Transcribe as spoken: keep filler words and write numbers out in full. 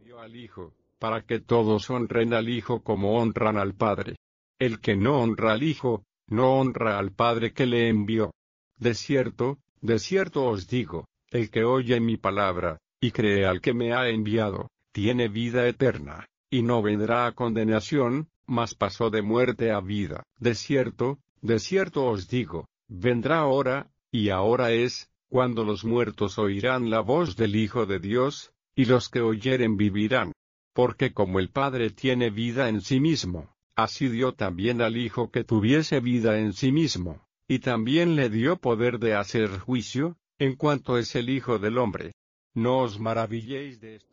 envió al Hijo, para que todos honren al Hijo como honran al Padre. El que no honra al Hijo, no honra al Padre que le envió. De cierto, de cierto os digo, el que oye mi palabra, y cree al que me ha enviado, tiene vida eterna, y no vendrá a condenación, mas pasó de muerte a vida. De cierto, de cierto os digo, vendrá hora, y ahora es, cuando los muertos oirán la voz del Hijo de Dios, y los que oyeren vivirán. Porque como el Padre tiene vida en sí mismo, así dio también al Hijo que tuviese vida en sí mismo, y también le dio poder de hacer juicio, en cuanto es el Hijo del hombre. No os maravilléis de esto.